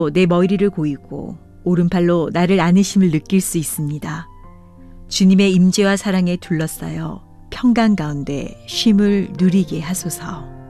내 머리를 고이고 오른팔로 나를 안으심을 느낄 수 있습니다. 주님의 임재와 사랑에 둘러싸여 평강 가운데 쉼을 누리게 하소서.